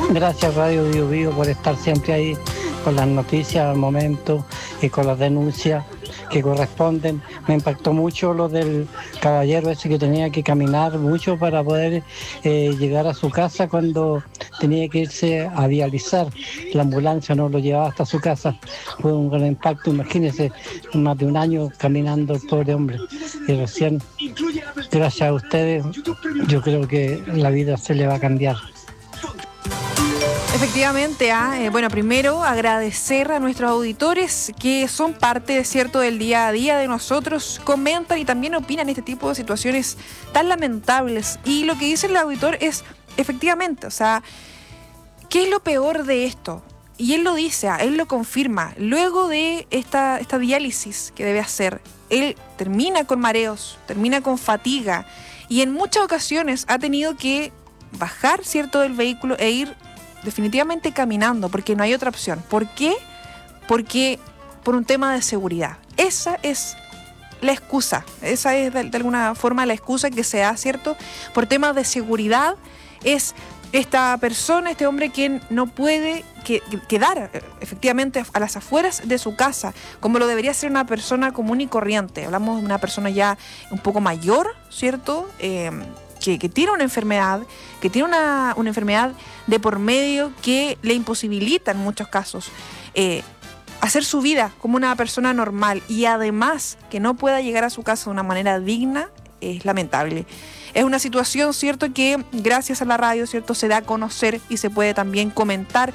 Gracias Radio Bio Bio por estar siempre ahí con las noticias al momento y con las denuncias que corresponden. Me impactó mucho lo del caballero ese que tenía que caminar mucho para poder llegar a su casa cuando tenía que irse a dializar. La ambulancia no lo llevaba hasta su casa. Fue un gran impacto, imagínese, más de un año caminando el pobre hombre. Y recién, gracias a ustedes, yo creo que la vida se le va a cambiar. Efectivamente, bueno, primero agradecer a nuestros auditores que son parte, cierto, del día a día de nosotros, comentan y también opinan este tipo de situaciones tan lamentables. Y lo que dice el auditor es, efectivamente, o sea, ¿qué es lo peor de esto? Y él lo dice, él lo confirma. Luego de esta diálisis que debe hacer, él termina con mareos, termina con fatiga y en muchas ocasiones ha tenido que bajar, cierto, del vehículo e ir definitivamente caminando, porque no hay otra opción. ¿Por qué? Porque por un tema de seguridad. Esa es la excusa, esa es de alguna forma la excusa que se da, ¿cierto? Por temas de seguridad, es esta persona, este hombre, quien no puede quedar efectivamente a las afueras de su casa, como lo debería ser una persona común y corriente. Hablamos de una persona ya un poco mayor, ¿cierto? Que tiene una enfermedad, que tiene una enfermedad de por medio que le imposibilita en muchos casos hacer su vida como una persona normal, y además que no pueda llegar a su casa de una manera digna, es lamentable. Es una situación, ¿cierto?, que gracias a la radio, ¿cierto?, se da a conocer y se puede también comentar